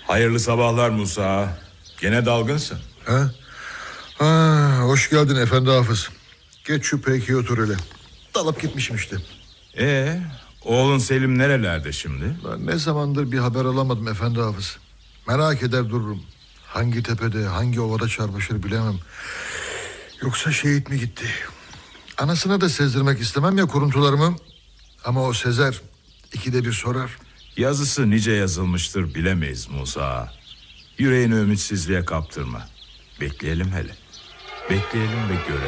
Hayırlı sabahlar Musa. Gene dalgınsın. Hoş geldin efendi Hafız. Geç şu peykiye otur hele. Dalıp gitmişim işte. Oğlun Selim nerelerde şimdi? Ben ne zamandır bir haber alamadım efendi Hafız. Merak eder dururum. Hangi tepede, hangi ovada çarpışır bilemem. Yoksa şehit mi gitti? Anasına da sezdirmek istemem ya kuruntularımı. Ama o sezer, ikide bir sorar. Yazısı nice yazılmıştır bilemeyiz Musa. Yüreğini ümitsizliğe kaptırma. Bekleyelim hele. Bekleyelim ve görelim.